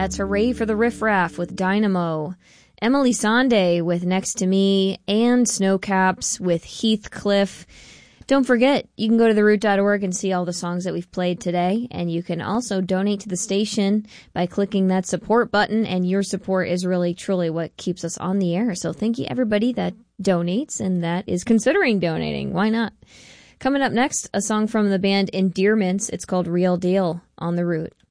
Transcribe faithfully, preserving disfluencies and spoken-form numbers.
That's Hooray for the Riff Raff with Dynamo. Emily Sande with Next to Me, and Snowcaps with Heathcliff. Don't forget, you can go to the root dot org and see all the songs that we've played today, and you can also donate to the station by clicking that support button, and your support is really, truly what keeps us on the air. So thank you, everybody that donates and that is considering donating. Why not? Coming up next, a song from the band Endearments. It's called Real Deal on the Root.